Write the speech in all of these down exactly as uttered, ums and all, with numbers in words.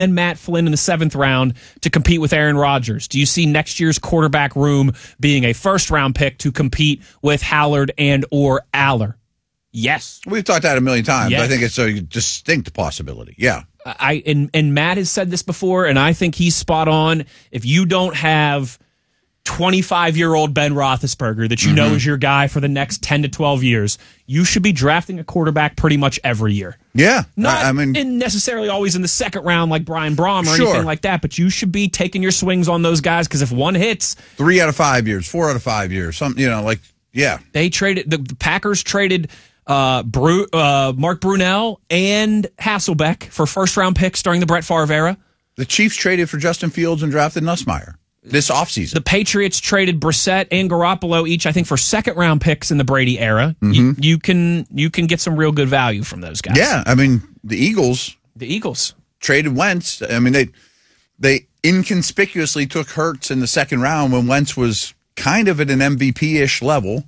and Matt Flynn in the seventh round to compete with Aaron Rodgers? Do you see next year's quarterback room being a first-round pick to compete with Howard and or Aller? Yes. We've talked about it a million times. Yes. I think it's a distinct possibility. Yeah. I and, and Matt has said this before, and I think he's spot on. If you don't have twenty-five-year-old Ben Roethlisberger that you mm-hmm. know is your guy for the next ten to twelve years, you should be drafting a quarterback pretty much every year. Yeah. Not I, I mean, in necessarily always in the second round like Brian Braum or sure. anything like that, but you should be taking your swings on those guys because if one hits... Three out of five years, four out of five years, something, you know, like, yeah. They traded... The, the Packers traded uh, Bru, uh, Mark Brunell and Hasselbeck for first-round picks during the Brett Favre era. The Chiefs traded for Justin Fields and drafted Nussmeier this offseason. The Patriots traded Brissett and Garoppolo each, I think, for second-round picks in the Brady era. Mm-hmm. You, you can you can get some real good value from those guys. Yeah, I mean, the Eagles... The Eagles. Traded Wentz. I mean, they they inconspicuously took Hurts in the second round when Wentz was kind of at an M V P-ish level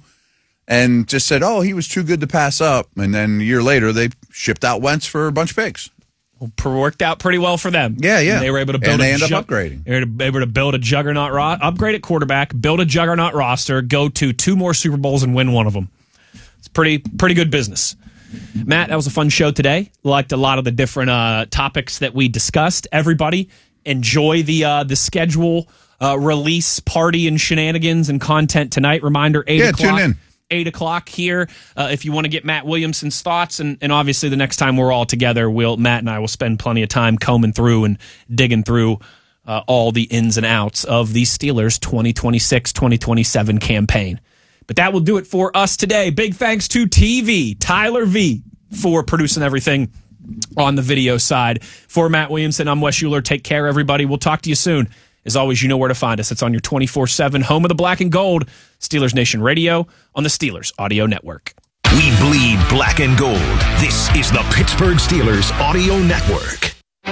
and just said, oh, he was too good to pass up. And then a year later, they shipped out Wentz for a bunch of picks. Worked out pretty well for them. Yeah, yeah. And they were able to build and they a end ju- up upgrading. They were able to build a juggernaut, ro- upgrade at quarterback, build a juggernaut roster, go to two more Super Bowls and win one of them. It's pretty pretty good business. Matt, that was a fun show today. Liked a lot of the different uh, topics that we discussed. Everybody enjoy the uh, the schedule uh, release party and shenanigans and content tonight. Reminder, eight yeah, o'clock. Tune in. eight o'clock here. Uh, if you want to get Matt Williamson's thoughts, and, and obviously the next time we're all together, we'll Matt and I will spend plenty of time combing through and digging through uh, all the ins and outs of the Steelers twenty twenty-six twenty twenty-seven campaign. But that will do it for us today. Big thanks to T V, Tyler V, for producing everything on the video side. For Matt Williamson, I'm Wes Euler. Take care, everybody. We'll talk to you soon. As always, you know where to find us. It's on your twenty-four seven home of the black and gold, Steelers Nation Radio on the Steelers Audio Network. We bleed black and gold. This is the Pittsburgh Steelers Audio Network.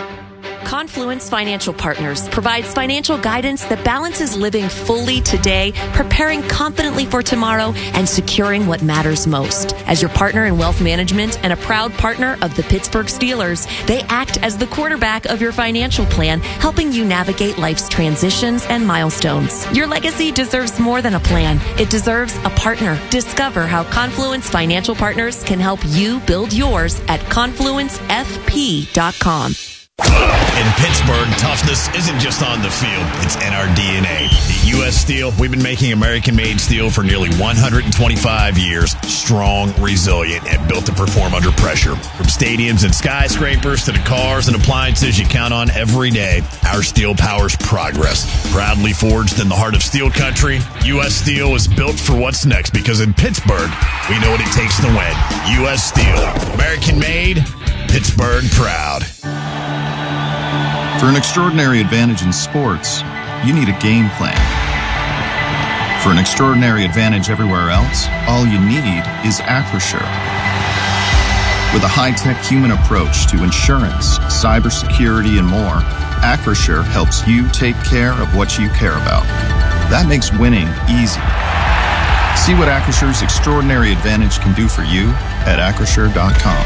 Confluence Financial Partners provides financial guidance that balances living fully today, preparing confidently for tomorrow, and securing what matters most. As your partner in wealth management and a proud partner of the Pittsburgh Steelers, they act as the quarterback of your financial plan, helping you navigate life's transitions and milestones. Your legacy deserves more than a plan. It deserves a partner. Discover how Confluence Financial Partners can help you build yours at confluence f p dot com. In Pittsburgh, toughness isn't just on the field, it's in our D N A. At U S Steel, we've been making American-made steel for nearly one hundred twenty-five years. Strong, resilient, and built to perform under pressure. From stadiums and skyscrapers to the cars and appliances you count on every day, our steel powers progress. Proudly forged in the heart of steel country, U S Steel is built for what's next because in Pittsburgh, we know what it takes to win. U S Steel, American-made, Pittsburgh proud. For an extraordinary advantage in sports, you need a game plan. For an extraordinary advantage everywhere else, all you need is Acrisure. With a high-tech human approach to insurance, cybersecurity, and more, Acrisure helps you take care of what you care about. That makes winning easy. See what Acrisure's extraordinary advantage can do for you at acrisure dot com.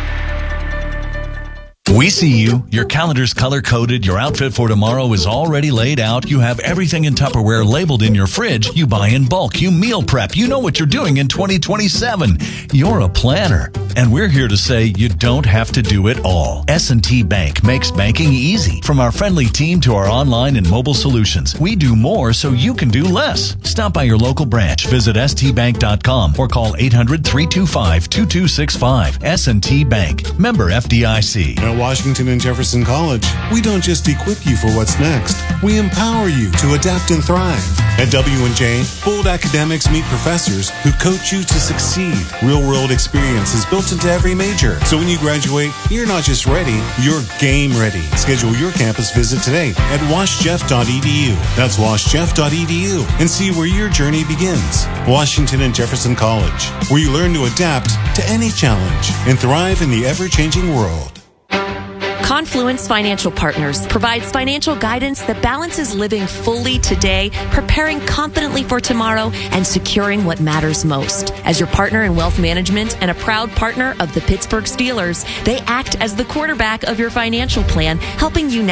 We see you. Your calendar's color-coded. Your outfit for tomorrow is already laid out. You have everything in Tupperware labeled in your fridge. You buy in bulk. You meal prep. You know what you're doing in twenty twenty-seven. You're a planner. And we're here to say you don't have to do it all. S and T Bank makes banking easy. From our friendly team to our online and mobile solutions, we do more so you can do less. Stop by your local branch. Visit s t bank dot com or call eight hundred, three two five, two two six five. S and T Bank. Member F D I C. At Washington and Jefferson College, we don't just equip you for what's next. We empower you to adapt and thrive. At W and J, bold academics meet professors who coach you to succeed. Real-world experience is built into every major. So when you graduate, you're not just ready, you're game ready. Schedule your campus visit today at wash jeff dot e d u. That's wash jeff dot e d u and see where your journey begins. Washington and Jefferson College, where you learn to adapt to any challenge and thrive in the ever-changing world. Confluence Financial Partners provides financial guidance that balances living fully today, preparing confidently for tomorrow, and securing what matters most. As your partner in wealth management and a proud partner of the Pittsburgh Steelers, they act as the quarterback of your financial plan, helping you